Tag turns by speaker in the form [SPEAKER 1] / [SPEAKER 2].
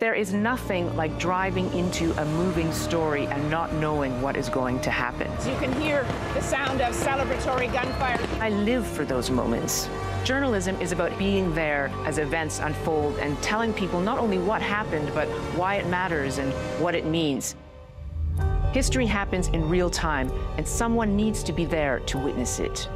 [SPEAKER 1] there is nothing like driving into a moving story and not knowing what is going to happen.
[SPEAKER 2] You can hear the sound of celebratory gunfire.
[SPEAKER 1] I live for those moments. Journalism is about being there as events unfold and telling people not only what happened, but why it matters and what it means. History happens in real time, and someone needs to be there to witness it.